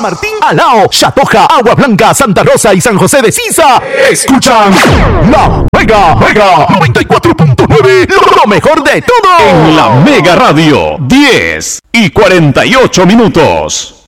Martín, Alao, Chatoja, Agua Blanca, Santa Rosa y San José de Sisa. Escuchan La Mega 94.9, lo mejor de todo. En la Mega Radio, 10:48 minutos.